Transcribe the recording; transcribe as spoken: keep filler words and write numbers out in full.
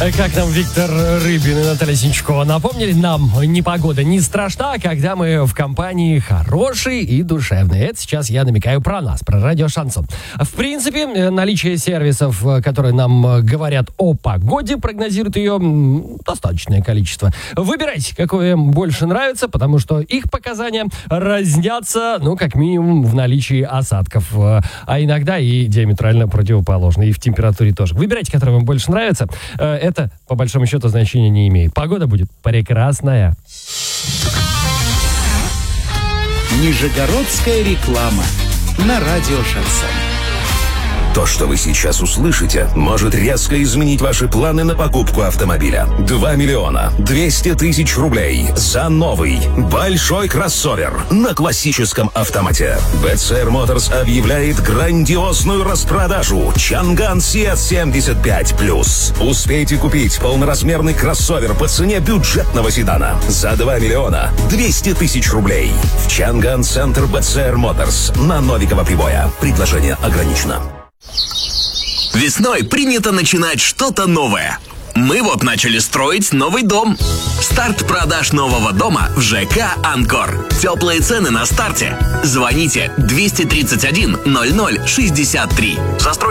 Как нам Виктор Рыбин и Наталья Синчкова напомнили, нам непогода не страшна, когда мы в компании хорошей и душевной. Это сейчас я намекаю про нас, про радио Шансон. В принципе, наличие сервисов, которые нам говорят о погоде, прогнозируют ее достаточное количество. Выбирайте, какое вам больше нравится, потому что их показания разнятся, ну, как минимум, в наличии осадков. А иногда и диаметрально противоположно. И в температуре тоже. Выбирайте, которое вам больше нравится. Это, по большому счету, значения не имеет. Погода будет прекрасная. Нижегородская реклама на радио Шансон. То, что вы сейчас услышите, может резко изменить ваши планы на покупку автомобиля. два миллиона двести тысяч рублей за новый большой кроссовер на классическом автомате. би си ар Motors объявляет грандиозную распродажу Чанган си эс семьдесят пять плюс. Успейте купить полноразмерный кроссовер по цене бюджетного седана за два миллиона двести тысяч рублей. В Чанган Центр би си ар Motors на Новикова Прибоя. Предложение ограничено. Весной принято начинать что-то новое. Мы вот начали строить новый дом. Старт продаж нового дома в ЖК «Анкор». Теплые цены на старте. Звоните двести тридцать один ноль ноль шестьдесят три. Застройщик